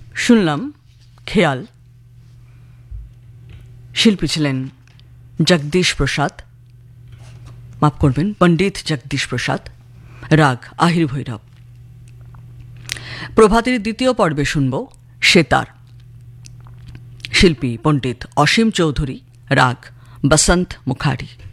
শুনলাম খেয়াল। শিল্পী ছিলেন জগদীশ প্রসাদ, মাফ করবেন, পণ্ডিত জগদীশ প্রসাদ। রাগ আহির ভৈরব। প্রভাতের দ্বিতীয় পর্বে শুনব সেতার। শিল্পী পণ্ডিত অসীম চৌধুরী। রাগ বসন্ত মুখারি।